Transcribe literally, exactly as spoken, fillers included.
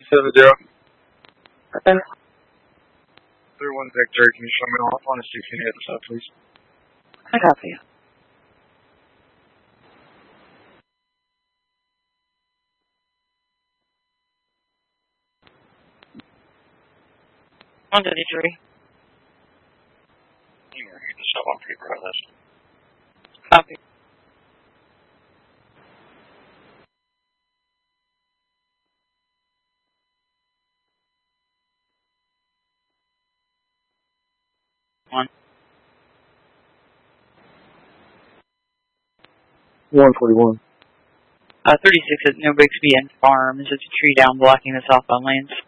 Seven zero. Okay. Three one Victor, can you show me off on a sixteen eight percent, please? I copy. One thirty three. You can read this up on paper on this. Copy. One. One forty one. Uh, thirty six at No Bixby and Farms. It's a tree down blocking the southbound lanes.